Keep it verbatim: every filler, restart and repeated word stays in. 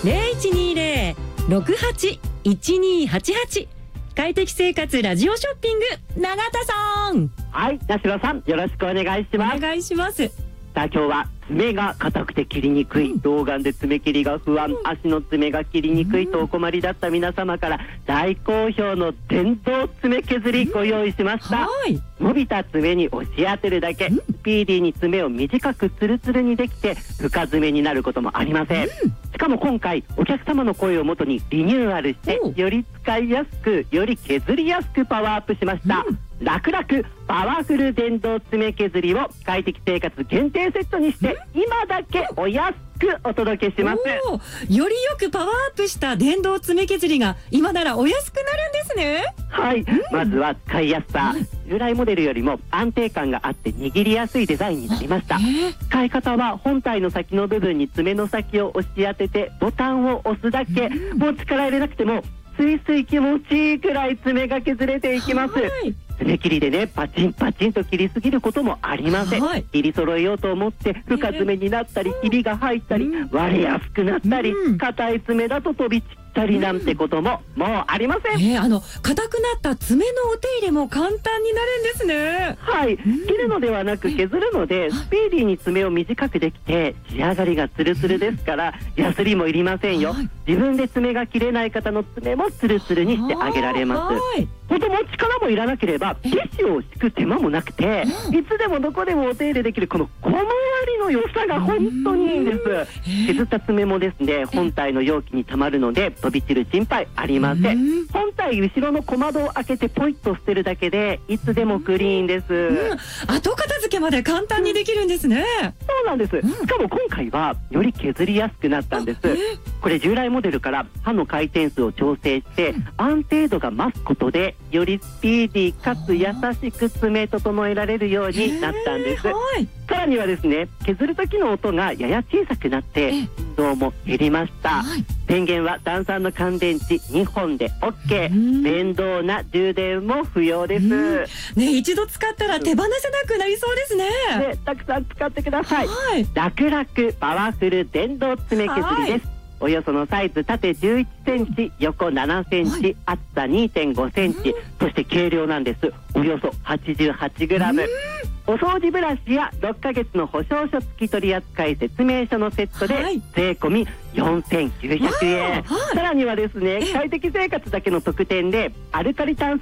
ゼロいちにゼロ ろくはち いちにはちはち。快適生活ラジオショッピング、永田さん。 はい、八代さん、よろしくお願いします。 お願いします。 さあ、今日は爪が硬くて切りにくい、うん、童顔で爪切りが不安、うん、足の爪が切りにくいとお困りだった皆様から大好評の電動爪削りご用意しました、うん、はい。伸びた爪に押し当てるだけ、うん、スピーディーに爪を短くツルツルにできて深爪になることもありません、うん、しかも今回お客様の声をもとにリニューアルしてより使いやすくより削りやすくパワーアップしました、うん、楽々パワフル電動爪削りを快適生活限定セットにして今だけお安くお届けします。 よりよくパワーアップした電動爪削りが今ならお安くなるんですね。 はい、うん、まずは使いやすさ、うん、従来モデルよりも安定感があって握りやすいデザインになりました。使い方は本体の先の部分に爪の先を押し当ててボタンを押すだけ、うん、もう力入れなくてもスイスイ気持ちいいくらい爪が削れていきます。爪切りでね、パチンパチンと切りすぎることもありません、はい、切り揃えようと思って深爪になったり、ひびが入ったり、うん、割れやすくなったり、硬、うん、い爪だと飛び散ったりなんてことももうありません、 えー、あの硬くなった爪のお手入れも簡単になるんですね。 はい、うん、切るのではなく削るのでスピーディーに爪を短くできて仕上がりがツルツルですから、ヤスリもいりませんよ、はい、自分で爪が切れない方の爪もツルツルにしてあげられます。本当も力もいらなければティッシュを敷く手間もなくて、いつでもどこでもお手入れできるこの小回りの良さが本当にいいんです。削った爪もですね、本体の容器にたまるので飛び散る心配ありません。本体後ろの小窓を開けてポイッと捨てるだけでいつでもクリーンです、うん、 後片付けまで簡単にできるんですね、 うん、そうなんです、うん、しかも今回はより削りやすくなったんです。これ従来モデルから刃の回転数を調整して安定度が増すことでよりスピーディーかつ優しく爪整えられるようになったんです。はい、さらにはですね、削る時の音がやや小さくなって振動も減りました。はい、電源は単三の乾電池にほんで オーケー、 面倒な充電も不要です、 ね、一度使ったら手放せなくなりそうですね。 ね、たくさん使ってください。はい、楽々パワフル電動爪削りです。およそのサイズ縦じゅういちセンチ、横ななセンチ、はい、厚さ にてんごセンチ、そして軽量なんです。およそ はちじゅうはちグラム。お掃除ブラシやろっかげつの保証書付き取扱説明書のセットで税込みよんせんきゅうひゃくえん、はい、さらにはですね、快適生活だけの特典でアルカリ炭